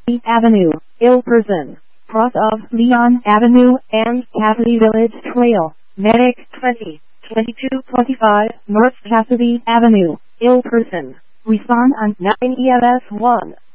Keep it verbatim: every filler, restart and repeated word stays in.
Avenue, ill person. Cross of Leon Avenue and Cassidy Village Trail. Medic twenty, twenty-two twenty-five North Cassidy Avenue, ill person. Respond on nine E M S one.